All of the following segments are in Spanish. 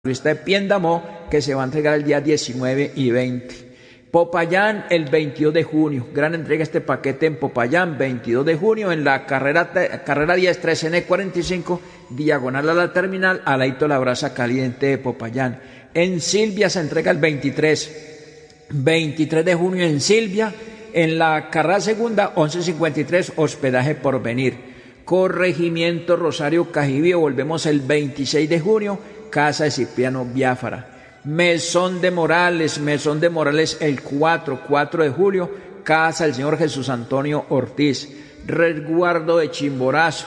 naturista de Piendamó, que se va a entregar el día 19 y 20. Popayán el 22 de junio, gran entrega este paquete en Popayán, 22 de junio, en la carrera 10 3N45, diagonal a la terminal, al ladito de la brasa caliente de Popayán. En Silvia se entrega el 23 de junio en Silvia, en la carrera segunda 1153, hospedaje por venir. Corregimiento Rosario Cajibío, volvemos el 26 de junio, casa de Cipriano Biafara. Mesón de Morales el 4 de julio, casa del señor Jesús Antonio Ortiz. Resguardo de Chimborazo,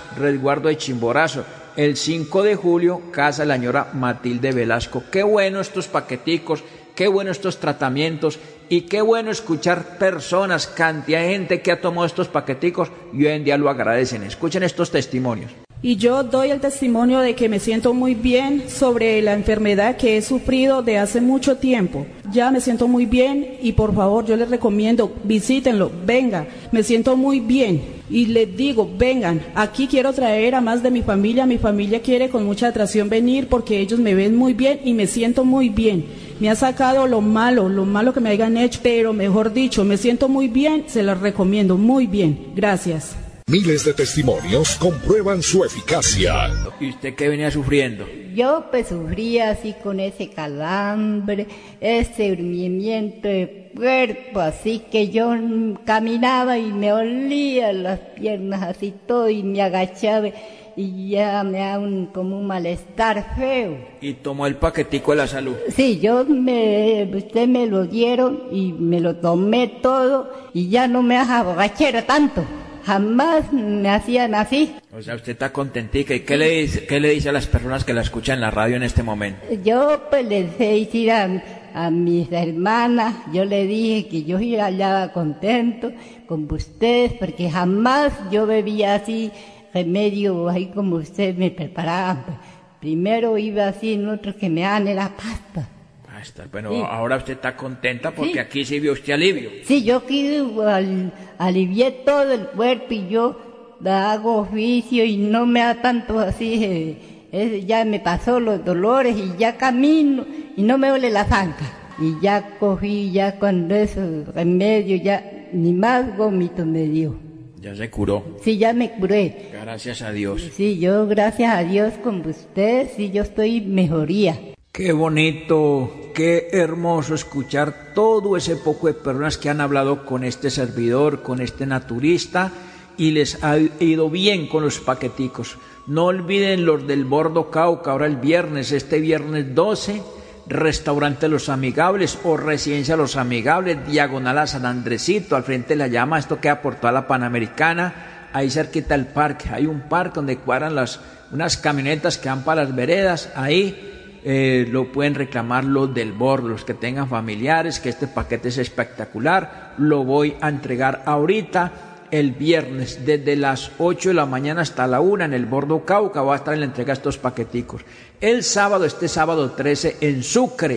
el 5 de julio, casa de la señora Matilde Velasco. Qué bueno estos paqueticos, qué bueno estos tratamientos y qué bueno escuchar personas, cantidad de gente que ha tomado estos paqueticos y hoy en día lo agradecen. Escuchen estos testimonios. Y yo doy el testimonio de que me siento muy bien sobre la enfermedad que he sufrido de hace mucho tiempo. Ya me siento muy bien y por favor yo les recomiendo, visítenlo, vengan, me siento muy bien. Y les digo, vengan, aquí quiero traer a más de mi familia quiere con mucha atracción venir porque ellos me ven muy bien y me siento muy bien. Me ha sacado lo malo que me hayan hecho, pero mejor dicho, me siento muy bien, se los recomiendo, muy bien, gracias. Miles de testimonios comprueban su eficacia. ¿Y usted qué venía sufriendo? Yo pues sufría así con ese calambre, ese hundimiento de cuerpo, así que yo caminaba y me olía las piernas así todo y me agachaba y ya me da como un malestar feo. ¿Y tomó el paquetico de la salud? Sí, usted me lo dieron y me lo tomé todo y ya no me haga borrachera tanto. Jamás me hacían así. O sea, usted está contentica. ¿Y qué le dice a las personas que la escuchan en la radio en este momento? Yo pues les he decir a mis hermanas, yo le dije que yo iba allá contento con ustedes porque jamás yo bebía así remedio ahí como ustedes me preparaban. Pues, primero iba así en otro que me dan la pasta. Bueno, sí. Ahora usted está contenta porque sí. Aquí sí vio usted alivio. Sí, yo aquí alivié todo el cuerpo y yo hago oficio y no me da tanto así, ya me pasó los dolores y ya camino y no me duele la zanca. Y ya cogí, ya cuando ese remedio, ya ni más vómito me dio. Ya se curó. Sí, ya me curé. Gracias a Dios. Sí, yo gracias a Dios con usted, sí, yo estoy mejoría. Qué bonito, qué hermoso escuchar todo ese poco de personas que han hablado con este servidor, con este naturista y les ha ido bien con los paqueticos. No olviden los del Bordo Cauca, ahora este viernes 12, Restaurante Los Amigables o Residencia Los Amigables, diagonal a San Andresito, al frente de la llama, esto queda por toda la Panamericana, ahí cerquita del parque, hay un parque donde cuadran unas camionetas que van para las veredas, ahí lo pueden reclamar los del Bordo, los que tengan familiares, que este paquete es espectacular, lo voy a entregar ahorita, el viernes, desde las 8 de la mañana hasta la 1 en el Bordo Cauca, va a estar en la entrega de estos paqueticos. El sábado, este sábado 13 en Sucre,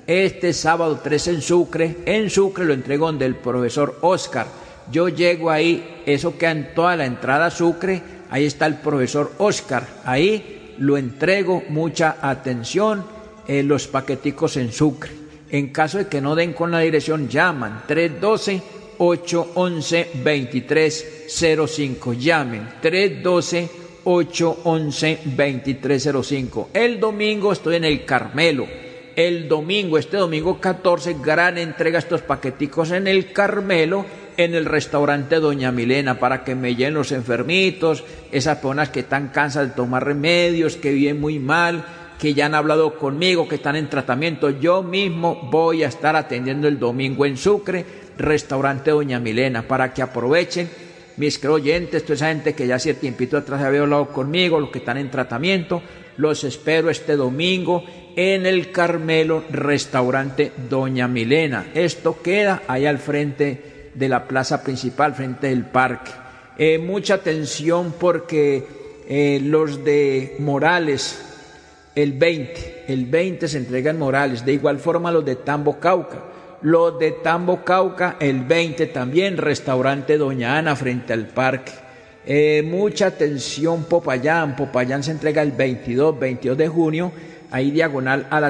en Sucre lo entrego donde el profesor Oscar. Yo llego ahí, eso queda en toda la entrada a Sucre, ahí está el profesor Oscar, ahí lo entrego, mucha atención, los paqueticos en Sucre. En caso de que no den con la dirección, llaman 312-811-2305, llamen 312-811-2305. El domingo estoy en el Carmelo, este domingo 14, gran entrega estos paqueticos en el Carmelo, en el restaurante Doña Milena, para que me lleven los enfermitos, esas personas que están cansadas de tomar remedios, que viven muy mal, que ya han hablado conmigo, que están en tratamiento. Yo mismo voy a estar atendiendo el domingo en Sucre, restaurante Doña Milena, para que aprovechen mis creyentes, toda esa gente que ya hace tiempito atrás había hablado conmigo, los que están en tratamiento. Los espero este domingo en el Carmelo, restaurante Doña Milena. Esto queda ahí al frente de la plaza principal, frente del parque. Mucha atención porque los de Morales, el 20 se entregan Morales, de igual forma los de Tambo Cauca, el 20 también, restaurante Doña Ana frente al parque. Mucha atención Popayán se entrega el 22 de junio, ahí diagonal a la